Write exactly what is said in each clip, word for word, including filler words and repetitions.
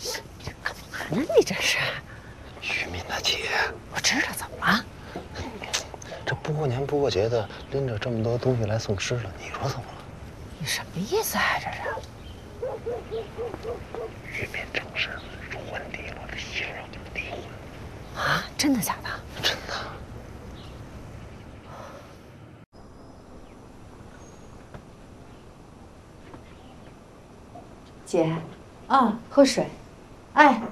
干嘛呢？你这是？ 于敏她姐， 我知道，怎么了？ 这不过年不过节的，拎着这么多东西来送尸了，你说怎么了？ 你什么意思啊？这是？ 于敏正式入婚地了，这媳妇要跟他离婚。 啊？真的假的？ 真的。 姐，啊，喝水。哎，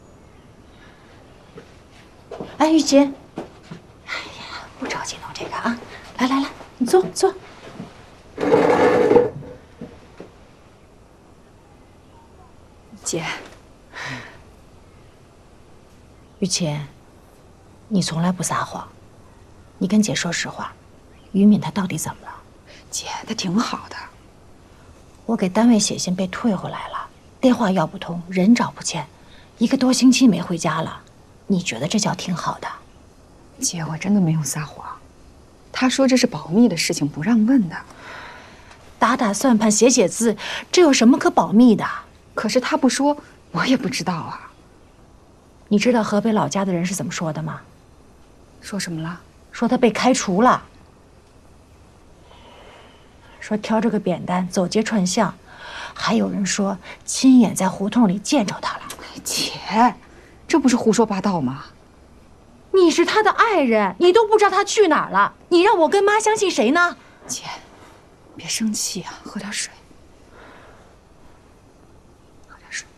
哎，玉琴，哎呀，不着急弄这个啊，来来来，你坐坐。姐，玉琴，你从来不撒谎，你跟姐说实话，于敏她到底怎么了？ 姐，她挺好的。 我给单位写信被退回来了，电话要不通，人找不见，一个多星期没回家了。你觉得这叫挺好的？ 姐，我真的没有撒谎。他说这是保密的事情，不让问的。 打打算盘，写写字，这有什么可保密的？ 可是他不说，我也不知道啊。 你知道河北老家的人是怎么说的吗？ 说什么了？ 说他被开除了。说挑着个扁担走街串巷，还有人说亲眼在胡同里见着他了。 姐，这不是胡说八道吗？ 你是他的爱人，你都不知道他去哪儿了，你让我跟妈相信谁呢？ 姐，别生气啊，喝点水。喝点水。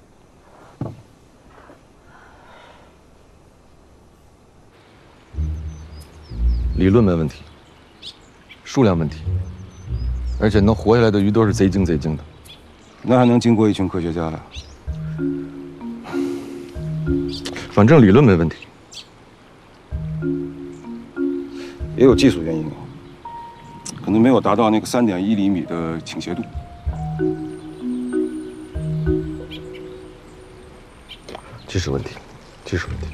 理论没问题，数量问题，而且能活下来的鱼都是贼精贼精的。 那还能经过一群科学家了？ 反正理论没问题， 也有技术原因，可能没有达到那个三点一厘米的倾斜度。 技术问题，技术问题。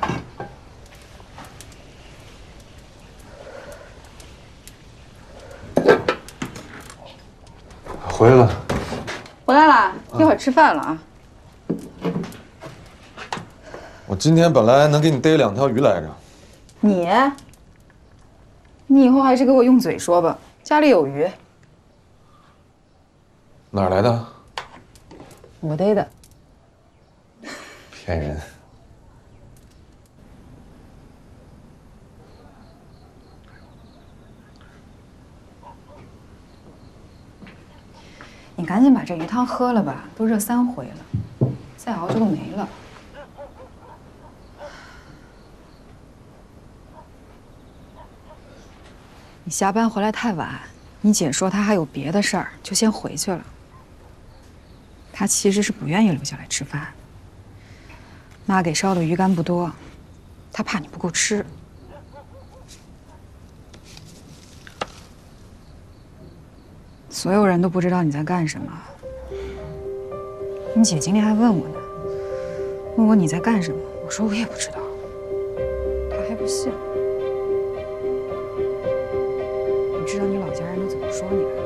回来了。 回来了，一会儿吃饭了啊。 我今天本来能给你逮两条鱼来着。 你，你以后还是给我用嘴说吧。家里有鱼。 哪儿来的？ 我逮的。 骗人。 你赶紧把这鱼汤喝了吧，都热三回了，再熬这都没了。你下班回来太晚，你姐说她还有别的事儿，就先回去了。她其实是不愿意留下来吃饭。妈给烧的鱼干不多，她怕你不够吃。所有人都不知道你在干什么。你姐今天还问我呢，问我你在干什么，我说我也不知道，她还不信。你知道你老家人都怎么说你的？